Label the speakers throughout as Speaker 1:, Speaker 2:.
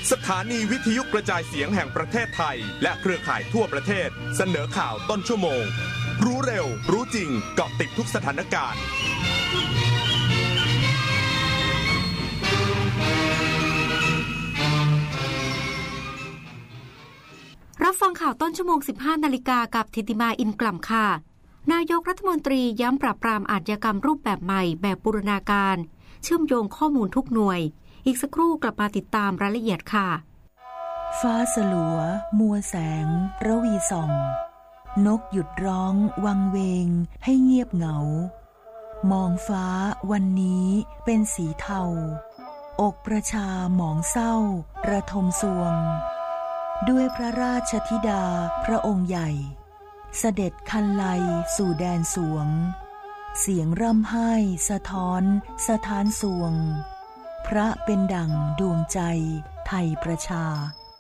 Speaker 1: สถานีวิทยุกระจายเสียงแห่งประเทศไทยและเครือข่ายทั่วประเทศเสนอข่าวต้นชั่วโมงรู้เร็วรู้จริงเกาะติดทุกสถานการณ์
Speaker 2: รับฟังข่าวต้นชั่วโมง 15 นาฬิกากับธิติมาอินกล่ำค่ะนายกรัฐมนตรีย้ำปราบปรามอาชญากรรมรูปแบบใหม่แบบบูรณาการเชื่อมโยงข้อมูลทุกหน่วยอีกสักครู่กลับมาติดตามรายละเอียดค่ะ
Speaker 3: ฟ้าสลัวมัวแสงระวีส่องนกหยุดร้องวังเวงให้เงียบเหงามองฟ้าวันนี้เป็นสีเทาอกประชาหมองเศร้าระทมสวงด้วยพระราชธิดาพระองค์ใหญ่เสด็จคันไลสู่แดนสวงเสียงร่ำไห้สะท้อนสถานสวงพระเป็นดั่งดวงใจไทยประชา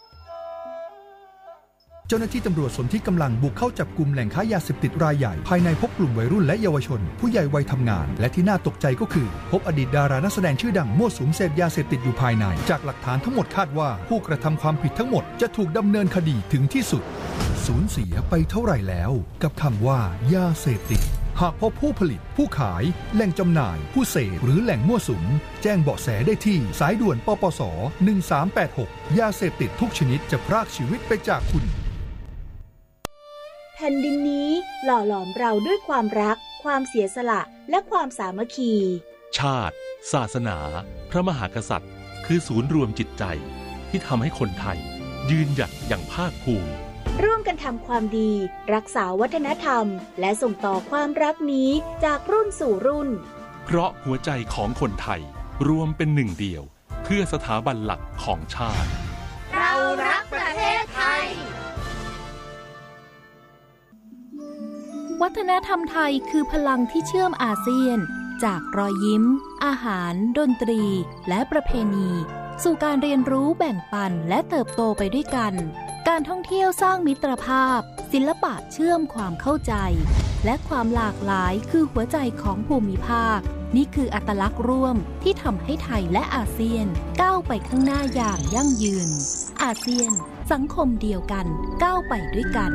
Speaker 4: เจ้าหน้าที่ตำรวจสนที่กำลังบุกเข้าจับกุมแหล่งค้ายาเสพติดรายใหญ่ภายในพบกลุ่มวัยรุ่นและเยาวชนผู้ใหญ่วัยทำงานและที่น่าตกใจก็คือพบอดีตดารานักแสดงชื่อดังมั่วสุมเสพยาเสพติดอยู่ภายในจากหลักฐานทั้งหมดคาดว่าผู้กระทำความผิดทั้งหมดจะถูกดำเนินคดีถึงที่สุดสูญเสียไปเท่าไหร่แล้วกับคำว่ายาเสพติดหากพบผู้ผลิตผู้ขายแหล่งจำหน่ายผู้เสพหรือแหล่งมั่วสุมแจ้งเบาะแสได้ที่สายด่วนปปส1386ยาเสพติดทุกชนิดจะพรากชีวิตไปจากคุณ
Speaker 5: แผ่นดินนี้หล่อหลอมเราด้วยความรักความเสียสละและความสามัคคี
Speaker 6: ชาติศาสนาพระมหากษัตริย์คือศูนย์รวมจิตใจที่ทำให้คนไทยยืนหยัดอย่างภาคภูมิ
Speaker 5: ร่วมกันทำความดีรักษาวัฒนธรรมและส่งต่อความรักนี้จากรุ่นสู่รุ่น
Speaker 6: เพราะหัวใจของคนไทยรวมเป็นหนึ่งเดียวเพื่อสถาบันหลักของชาติ
Speaker 5: เรารักประเทศไทย
Speaker 7: วัฒนธรรมไทยคือพลังที่เชื่อมอาเซียนจากรอยยิ้มอาหารดนตรีและประเพณีสู่การเรียนรู้แบ่งปันและเติบโตไปด้วยกันการท่องเที่ยวสร้างมิตรภาพศิลปะเชื่อมความเข้าใจและความหลากหลายคือหัวใจของภูมิภาคนี่คืออัตลักษณ์ร่วมที่ทำให้ไทยและอาเซียนก้าวไปข้างหน้าอย่างยั่งยืนอาเซียนสังคมเดียวกันก้าวไปด้วยกัน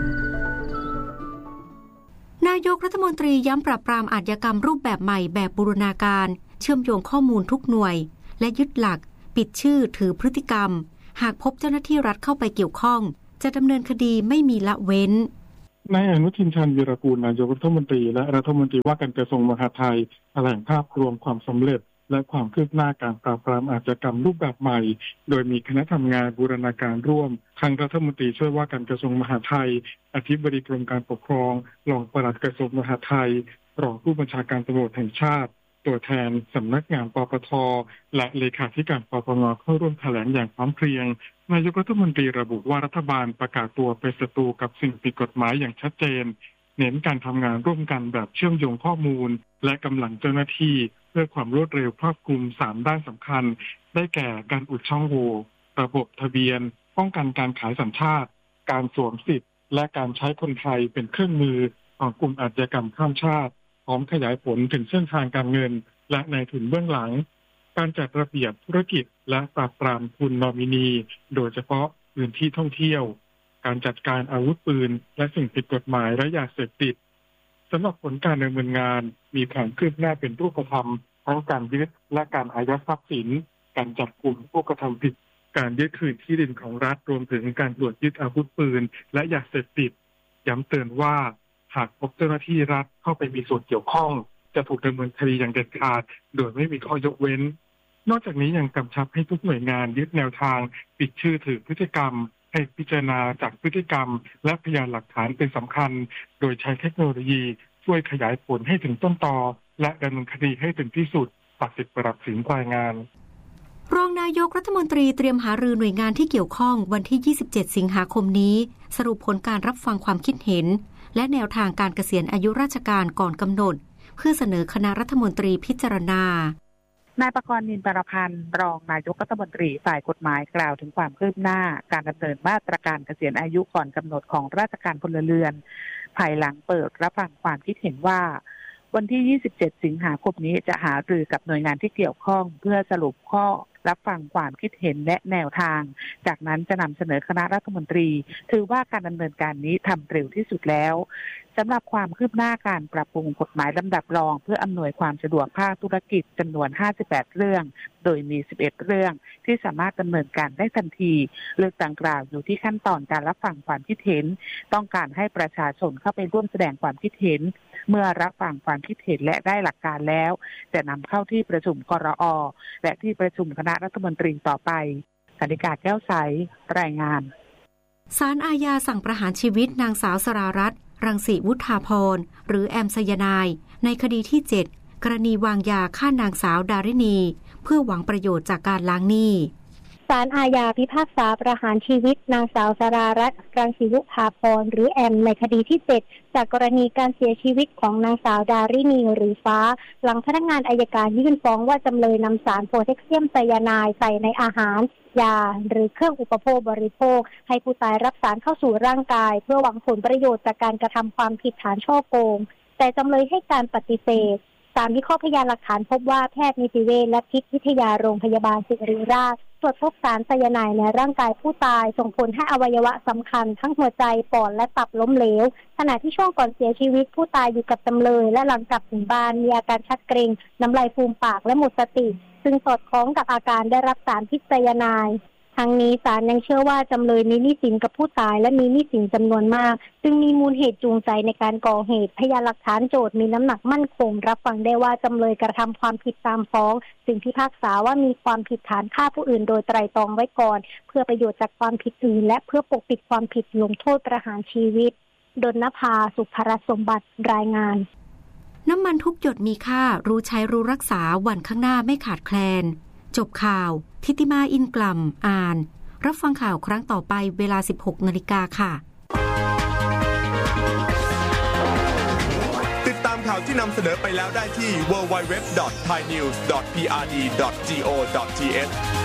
Speaker 2: นายกรัฐมนตรีย้ำปราบปรามอาชญากรรมรูปแบบใหม่แบบบูรณาการเชื่อมโยงข้อมูลทุกหน่วยและยึดหลักปิดชื่อถือพฤติกรรมหากพบเจ้าหน้าที่รัฐเข้าไปเกี่ยวข้องจะดำเนินคดีไม่มีละเว้น
Speaker 8: นายอนุทิน ชาญวีรกูลนายกรัฐมนตรีและรัฐมนตรีว่าการกระทรวงมหาดไทยแถลงภาพรวมความสำเร็จและความคืบหน้าการปราบปรามอาชญากรรมรูปแบบใหม่โดยมีคณะทำงานบูรณาการร่วมทางรัฐมนตรีช่วยว่าการกระทรวงมหาดไทยอธิบดีกรมการปกครองรองปลัดกระทรวงมหาดไทยรองผู้บัญชาการตำรวจแห่งชาติตัวแทนสำนักงานปปท.และเลขาธิการปปง.เข้าร่วมแถลงอย่างพร้อมเพรียงนายกรัฐมนตรีระบุว่ารัฐบาลประกาศตัวเป็นศัตรูกับสิ่งผิดกฎหมายอย่างชัดเจนเน้นการทำงานร่วมกันแบบเชื่อมโยงข้อมูลและกำลังเจ้าหน้าที่เพื่อความรวดเร็วครอบคลุม3ด้านสำคัญได้แก่การอุดช่องโหว่ระบบทะเบียนป้องกันการขายสัญชาติการสวมสิทธิ์และการใช้คนไทยเป็นเครื่องมือของกลุ่มอาชญากรรมข้ามชาติพร้อมขยายผลถึงเส้นทางการเงินและนายทุนเบื้องหลังการจัดระเบียบธุรกิจและปราบปรามทุนนอมินีโดยเฉพาะพื้นที่ท่องเที่ยวการจัดการอาวุธปืนและสิ่งผิดกฎหมายและยาเสพติดสำหรับผลการดำเนินงานมีความคืบหน้าเป็นรูปธรรมทั้งการยึดและการอายัดทรัพย์สินการจับกลุ่มผู้กระทำผิดการยึดคืนที่ดินของรัฐรวมถึงการตรวจยึดอาวุธปืนและยาเสพติดย้ำเตือนว่าหากพบเจ้าหน้าที่รัฐเข้าไปมีส่วนเกี่ยวข้องจะถูกดำเนินคดีอย่างเด็ดขาดโดยไม่มีข้อยกเว้นนอกจากนี้ยังกำชับให้ทุกหน่วยงานยึดแนวทางปิดชื่อถือพฤติกรรมให้พิจารณาจากพฤติกรรมและพยานหลักฐานเป็นสำคัญโดยใช้เทคโนโลยีช่วยขยายผลให้ถึงต้นตอและดำเนินคดีให้ถึงที่สุดตัดสิทธิ์ปรับสินรายงาน
Speaker 2: รองนายกรัฐมนตรีเตรียมหารือหน่วยงานที่เกี่ยวข้องวันที่27สิงหาคมนี้สรุปผลการรับฟังความคิดเห็นและแนวทางการเกษียณอายุราชการก่อนกำหนดเพื่อเสนอคณะรัฐมนตรีพิจารณาน
Speaker 9: ายประกรณ์ นิน ปรพันธ์รองนายกรัฐมนตรีฝ่ายกฎหมายกล่าวถึงความคืบหน้าการดำเนินมาตรการเกษียณอายุก่อนกำหนดของราชการพลเรือนภายหลังเปิดรับฟังความคิดเห็นว่าวันที่27สิงหาคมนี้จะหารือกับหน่วยงานที่เกี่ยวข้องเพื่อสรุปข้อรับฟังความคิดเห็นและแนวทางจากนั้นจะนำเสนอคณะรัฐมนตรีถือว่าการดำเนินการนี้ทำเร็วที่สุดแล้วสำหรับความคืบหน้าการปรับปรุงกฎหมายลำดับรองเพื่ออำนวยความสะดวกภาคธุรกิจจำนวน58เรื่องโดยมี11เรื่องที่สามารถดำเนินการได้ทันทีเรื่องดังกล่าวอยู่ที่ขั้นตอนการรับฟังความคิดเห็นต้องการให้ประชาชนเข้าไปร่วมแสดงความคิดเห็นเมื่อรับฟังความคิดเห็นและได้หลักการแล้วจะนำเข้าที่ประชุมกรอ.และที่ประชุมคณะรัฐมนตรีต่อไปกนิกาแก้วใสรายงาน
Speaker 2: ศาลอาญาสั่งประหารชีวิตนางสาวสรารัตน์รังสีวุฒาภรณ์หรือแอมไซยาไนด์ในคดีที่7กรณีวางยาฆ่านางสาวดารินีเพื่อหวังประโยชน์จากการล้างหนี้
Speaker 10: ศาลอาญาพิพากษาประหารชีวิตนางสาวสรารัตน์รังสีวุฒาภรณ์หรือแอมในคดีที่7จากกรณีการเสียชีวิตของนางสาวดารินีหรือฟ้าหลังพนักงานอัยการยื่นฟ้องว่าจำเลยนำสารโพแทสเซียมไซยาไนด์ใส่ในอาหารยาหรือเครื่องอุปโภคบริโภคให้ผู้ตายรับสารเข้าสู่ร่างกายเพื่อหวังผลประโยชน์จากการกระทำความผิดฐานฉ้อโกงแต่จำเลยให้การปฏิเสธศาลวิเคราะห์พยานหลักฐานพบว่าแพทย์นิติเวชและพิษวิทยาโรงพยาบาลศิริราชตรวจพบสารไซยาไนด์ในร่างกายผู้ตายส่งผลให้อวัยวะสำคัญทั้งหัวใจปอดและตับล้มเหลวขณะที่ช่วงก่อนเสียชีวิตผู้ตายอยู่กับจำเลยและหลังกลับถึงบ้านมีอาการชักเกร็งน้ำลายฟูมปากและหมดสติซึ่งสอดคล้องกับอาการได้รับสารพิษไซยาไนด์ทั้งนี้ศาลยังเชื่อว่าจำเลยมีหนี้สินกับผู้ตายและมีหนี้สินจำนวนมากจึงมีมูลเหตุจูงใจในการก่อเหตุพยานหลักฐานโจทย์มีน้ำหนักมั่นคงรับฟังได้ว่าจำเลยกระทำความผิดตามฟ้องจึงพิพากษาว่ามีความผิดฐานฆ่าผู้อื่นโดยไตร่ตรองไว้ก่อนเพื่อประโยชน์จากความผิดอื่นและเพื่อปกปิดความผิดลงโทษประหารชีวิตดลนภาสุภรสมบัติรายงาน
Speaker 2: น้ำมันทุกหยดมีค่ารู้ใช้รู้รักษาวันข้างหน้าไม่ขาดแคลนจบข่าวทิติมาอินกล่ำอ่านรับฟังข่าวครั้งต่อไปเวลา 16 นาฬิกาค่ะ
Speaker 1: ติดตามข่าวที่นำเสนอไปแล้วได้ที่ www.thainews.prd.go.th